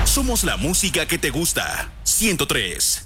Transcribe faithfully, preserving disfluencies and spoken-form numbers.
Somos la música que te gusta. ciento tres.